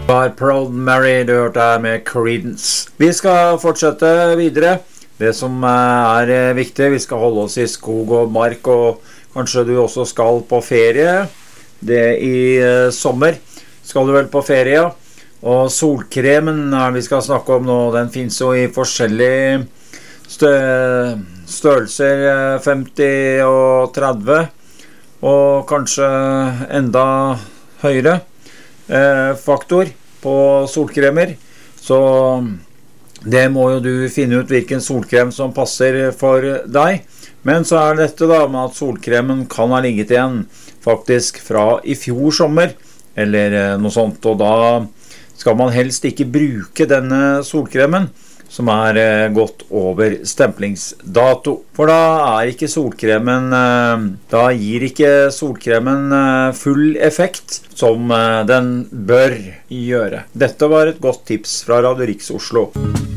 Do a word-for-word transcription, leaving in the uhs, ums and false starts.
Var Proud Mary, du hørte her med Creedence. Vi skal fortsette videre. Det som er viktig, vi skal holde oss i skog og mark, og kanskje du også skal på ferie. Det i sommer skal du vel på ferie, og solkremen vi skal snakke om nå, den finnes jo i forskjellige stø- størrelser, femti og tretti, og kanskje enda høyere eh, faktor på solkremer, så det må jo du finne ut hvilken solkrem som passer for deg. Men så er dette da med at solkremen kan ha ligget igjen faktisk fra i fjor sommer, eller noe sånt, og da skal man helst ikke bruke denne solkremen som er gått over stemplingsdato. For da er ikke solkremen, da gir ikke solkremen full effekt som den bør gjøre. Dette var et godt tips fra Radio Riks Oslo.